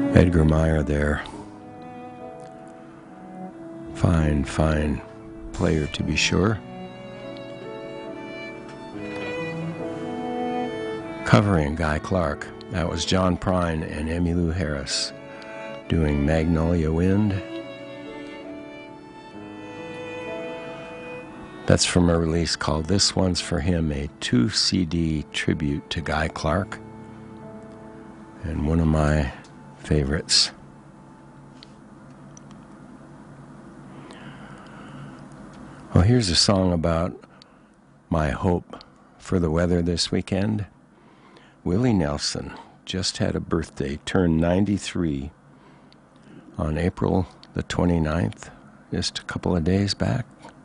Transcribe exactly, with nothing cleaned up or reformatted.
Edgar Meyer there. Fine, fine player to be sure. Covering Guy Clark. That was John Prine and Emmylou Harris doing Magnolia Wind. That's from a release called This One's for Him, a two C D tribute to Guy Clark, and one of my favorites. Well, here's a song about my hope for the weather this weekend. Willie Nelson just had a birthday, turned ninety-three on April the twenty-ninth, just a couple of days back.